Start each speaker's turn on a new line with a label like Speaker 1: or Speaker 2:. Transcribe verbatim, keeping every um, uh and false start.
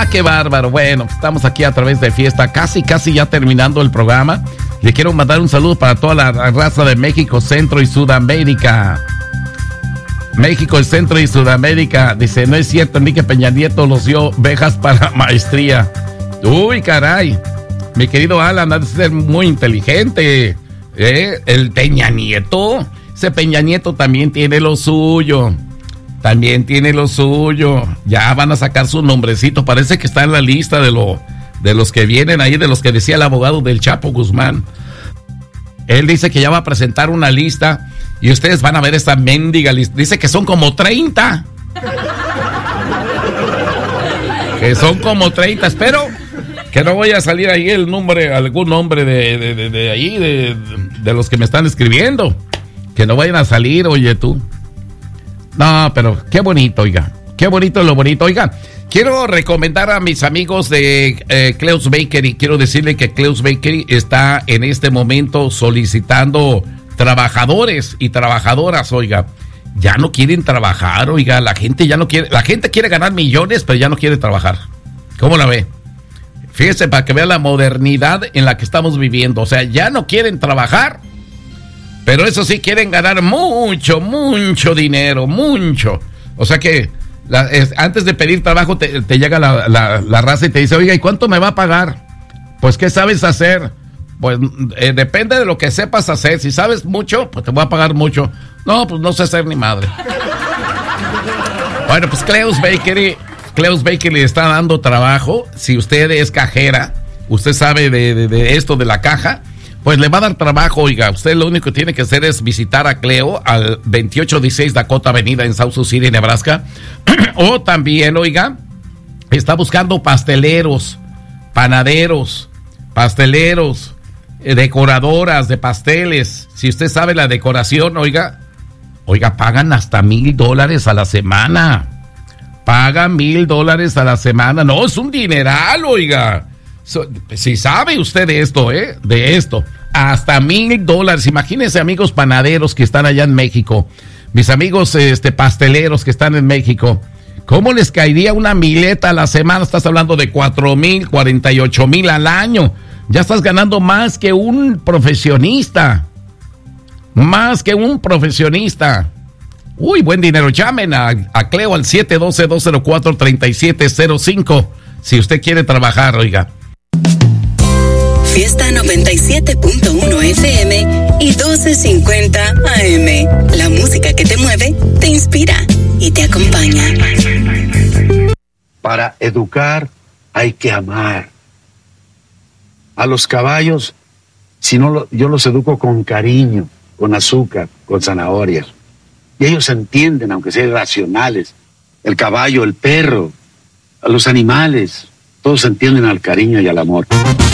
Speaker 1: qué bárbaro. Bueno, estamos aquí a través de Fiesta, casi, casi ya terminando el programa. Le quiero mandar un saludo para toda la raza de México, Centro y Sudamérica. México, Centro y Sudamérica. Dice, no es cierto, Enrique Peña Nieto los dio becas para maestría. Uy, caray. Mi querido Alan, ha de ser muy inteligente. ¿Eh? El Peña Nieto. Ese Peña Nieto también tiene lo suyo. También tiene lo suyo. Ya van a sacar su nombrecito. Parece que está en la lista de, lo, de los que vienen ahí, de los que decía el abogado del Chapo Guzmán. Él dice que ya va a presentar una lista y ustedes van a ver esta mendiga lista. Dice que son como treinta. Que son como treinta. Espero que no vaya a salir ahí el nombre, algún nombre de, de, de, de ahí, de, de los que me están escribiendo. Que no vayan a salir, oye tú. No, pero qué bonito, oiga. Qué bonito lo bonito. Oiga, quiero recomendar a mis amigos de eh, Cleo's Bakery. Quiero decirle que Cleo's Bakery está en este momento solicitando trabajadores y trabajadoras, oiga. Ya no quieren trabajar, oiga. La gente ya no quiere, la gente quiere ganar millones, pero ya no quiere trabajar. ¿Cómo la ve? Fíjese para que vea la modernidad en la que estamos viviendo. O sea, ya no quieren trabajar, pero eso sí, quieren ganar mucho, mucho dinero, mucho. O sea que la, es, antes de pedir trabajo te, te llega la, la, la raza y te dice, oiga, ¿y cuánto me va a pagar? Pues, ¿qué sabes hacer? Pues, eh, depende de lo que sepas hacer. Si sabes mucho, pues te voy a pagar mucho. No, pues no sé hacer ni madre. Bueno, pues Cleo's Bakery, Cleo's Bakery le está dando trabajo. Si usted es cajera, usted sabe de, de, de esto de la caja, pues le va a dar trabajo, oiga. Usted lo único que tiene que hacer es visitar a Cleo al veintiocho dieciséis Dakota Avenida en South Sioux City, Nebraska. O también, oiga, está buscando pasteleros, panaderos, pasteleros, eh, decoradoras de pasteles. Si usted sabe la decoración, oiga, oiga, pagan hasta mil dólares a la semana. Pagan mil dólares a la semana. No, es un dineral, oiga. So, si sabe usted de esto, ¿eh? De esto, hasta mil dólares. Imagínense, amigos panaderos que están allá en México, mis amigos este, pasteleros que están en México, ¿cómo les caería una mileta a la semana? Estás hablando de cuatro mil, cuarenta y ocho mil al año. Ya estás ganando más que un profesionista. Más que un profesionista. Uy, buen dinero. Llamen a, a Cleo al siete uno dos, dos cero cuatro, tres siete cero cinco si usted quiere trabajar, oiga.
Speaker 2: Fiesta noventa y siete punto uno F M y doce cincuenta A M. La música que te mueve, te inspira y te acompaña.
Speaker 3: Para educar hay que amar. A los caballos, si no lo, yo los educo con cariño, con azúcar, con zanahorias. Y ellos entienden, aunque sean irracionales. El caballo, el perro, a los animales, todos entienden al cariño y al amor.